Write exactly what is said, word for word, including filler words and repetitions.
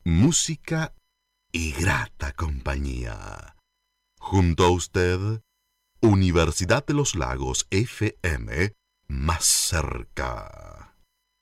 música y grata compañía. Junto a usted, Universidad de los Lagos F M, más cerca.